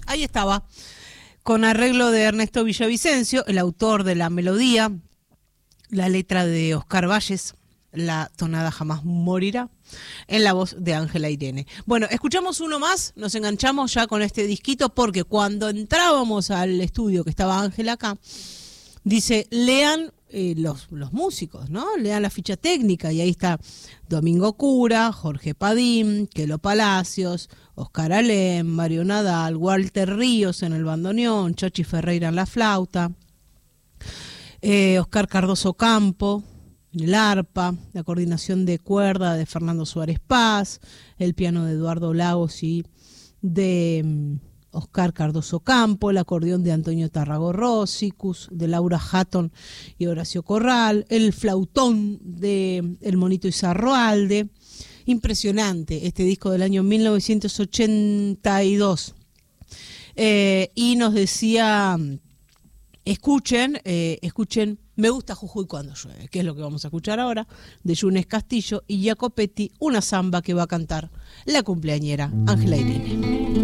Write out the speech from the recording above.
Ahí estaba, con arreglo de Ernesto Villavicencio, el autor de la melodía, la letra de Oscar Valles, la tonada jamás morirá, en la voz de Ángela Irene. Bueno, escuchamos uno más, nos enganchamos ya con este disquito, porque cuando entrábamos al estudio, que estaba Ángela acá, dice, lean los músicos, ¿no? Lean la ficha técnica, y ahí está Domingo Cura, Jorge Padín, Quelo Palacios, Oscar Alem, Mario Nadal, Walter Ríos en el bandoneón, Chachi Ferreira en la flauta, Oscar Cardoso Campo en el arpa, la coordinación de cuerda de Fernando Suárez Paz, el piano de Eduardo Lagos y de Oscar Cardoso Campo, el acordeón de Antonio Tarrago Rosicus, de Laura Hatton y Horacio Corral, el flautón de El Monito Izarroalde. Impresionante este disco del año 1982. Y nos decía, escuchen Me gusta Jujuy cuando llueve, que es lo que vamos a escuchar ahora, de Yunes Castillo y Jacopetti, una samba que va a cantar la cumpleañera Ángela Irene.